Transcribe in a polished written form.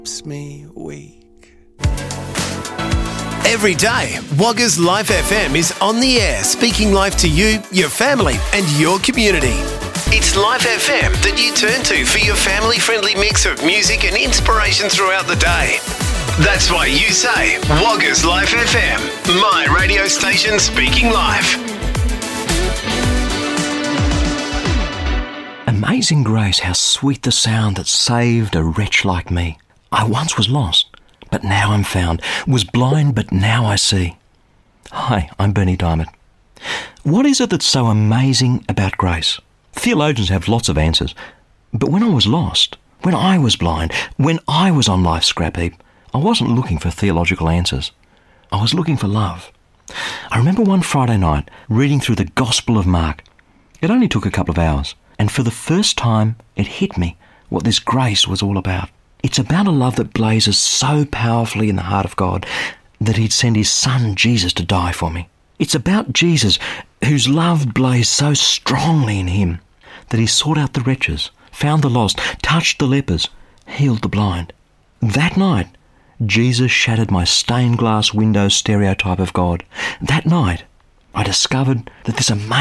Me weak. Every day, Wagga's Life FM is on the air, speaking life to you, your family and your community. It's Life FM that you turn to for your family-friendly mix of music and inspiration throughout the day. That's why you say, Wagga's Life FM, my radio station speaking life. Amazing grace, how sweet the sound that saved a wretch like me. I once was lost, but now I'm found, was blind, but now I see. Hi, I'm Bernie Diamond. What is it that's so amazing about grace? Theologians have lots of answers, but when I was lost, when I was blind, when I was on life's scrap heap, I wasn't looking for theological answers. I was looking for love. I remember one Friday night reading through the Gospel of Mark. It only took a couple of hours, and for the first time it hit me what this grace was all about. It's about a love that blazes so powerfully in the heart of God that he'd send his son Jesus to die for me. It's about Jesus, whose love blazed so strongly in him that he sought out the wretches, found the lost, touched the lepers, healed the blind. That night, Jesus shattered my stained glass window stereotype of God. That night, I discovered that this amazing